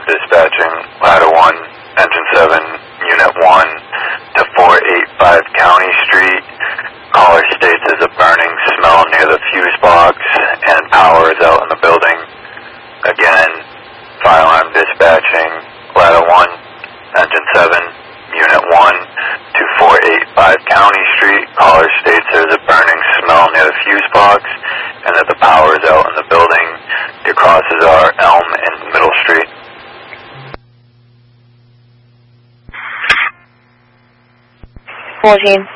dispatching, Ladder 1, Engine 7, Unit 1 to 485 County Street. Caller states there's a burning smell near the fuse box and power is out in the building. Again, fire alarm dispatching, Ladder 1, Engine 7, Unit 1 to 485 County Street. Caller states there's a burning smell near the fuse box and that the power is out in the building. Your crosses are Elm and Middle Street. 14.